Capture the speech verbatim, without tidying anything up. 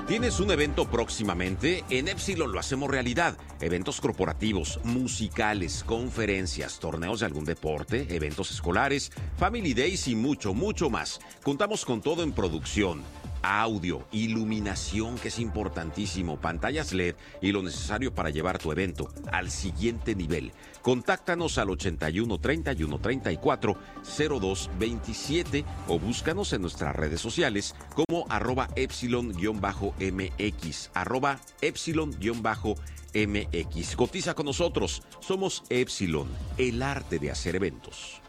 ¿Tienes un evento próximamente? En Epsilon lo hacemos realidad. Eventos corporativos, musicales, conferencias, torneos de algún deporte, eventos escolares, family days y mucho, mucho más. Contamos con todo en producción. Audio, iluminación, que es importantísimo, pantallas L E D y lo necesario para llevar tu evento al siguiente nivel. Contáctanos al ochenta y uno, treinta y uno, treinta y cuatro, cero dos veintisiete o búscanos en nuestras redes sociales como arroba epsilon-mx, arroba epsilon-mx. Cotiza con nosotros, somos Epsilon, el arte de hacer eventos.